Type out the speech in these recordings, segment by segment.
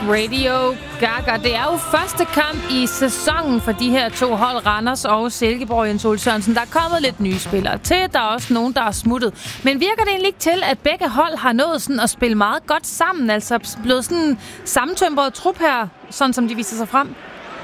Radio Gaga. Det er jo første kamp i sæsonen for de her to hold, Randers og Silkeborg. Jens Ole Sørensen, der er kommet lidt nye spillere til. Der er også nogen, der er smuttet. Men virker det egentlig ikke til, at begge hold har nået sådan at spille meget godt sammen? Altså blevet sådan en sammentømret trup her, sådan som de viser sig frem?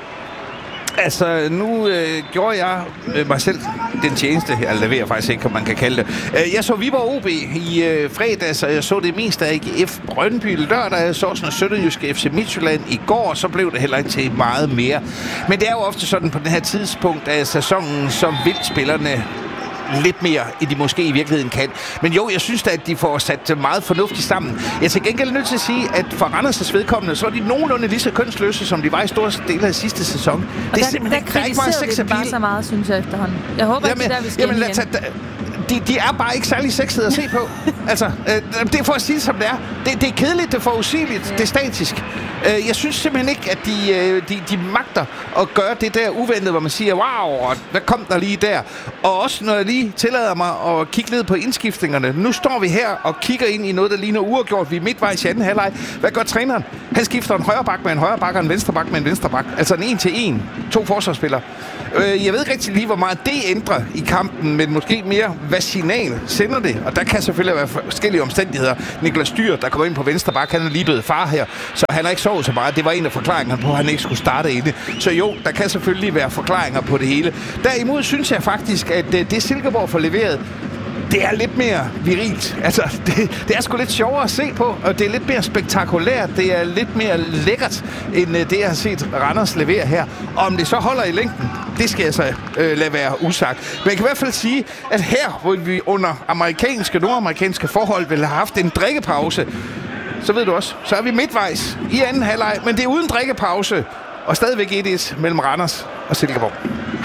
Altså, nu gjorde jeg mig selv den tjeneste, eller det ved jeg faktisk ikke, om man kan kalde det. Jeg så Viborg OB i fredags, og jeg så det meste af AGF Brøndby lørdag. Jeg så sådan Sønderjyske FC Midtjylland i går, så blev det heller ikke til meget mere. Men det er jo ofte sådan på den her tidspunkt af sæsonen, så vil spillerne lidt mere, end de måske i virkeligheden kan. Men jo, jeg synes da, at de får sat meget fornuftigt sammen. Jeg er til gengæld nødt til at sige, at for Randers' vedkommende, så er de nogenlunde lige så kønsløse, som de var i store dele af sidste sæson. Og det er simpelthen der ikke meget sex appeal. Bare så meget, synes jeg efterhånden. Jeg håber, at det der, vi skal ind igen. De er bare ikke særlig sexede at se på. Altså, det er for at sige, som det er. Det er kedeligt, det er forudsigeligt, det er statisk. Jeg synes simpelthen ikke, at de magter at gøre det der uventet, hvor man siger, wow, hvad kom der lige der? Og også når jeg lige tillader mig at kigge lidt på indskiftningerne. Nu står vi her og kigger ind i noget, der ligner uafgjort. Vi er midtvejs i anden halvleg. Hvad gør træneren? Han skifter en højreback med en højreback og en venstreback med en venstreback. Altså en 1-1. 2 forsvarsspillere. Jeg ved ikke rigtig lige, hvor meget det ændrer i kampen, men måske mere, hvad signal sender det. Og der kan selvfølgelig være forskellige omstændigheder. Niklas Dyr, der kommer ind på venstre bak, han er lige blevet far her, så han har ikke sovet så meget. Det var en af forklaringerne på, at han ikke skulle starte inde. Så jo, der kan selvfølgelig være forklaringer på det hele. Derimod synes jeg faktisk, at det Silkeborg får leveret, det er lidt mere virilt. Altså, det er sgu lidt sjovere at se på, og det er lidt mere spektakulært. Det er lidt mere lækkert, end det, jeg har set Randers levere her. Og om det så holder i længden, det skal jeg så lade være usagt. Men jeg kan i hvert fald sige, at her, hvor vi under nordamerikanske forhold ville have haft en drikkepause, så ved du også, så er vi midtvejs i anden halvleg, men det er uden drikkepause, og stadigvæk 1-1 mellem Randers og Silkeborg.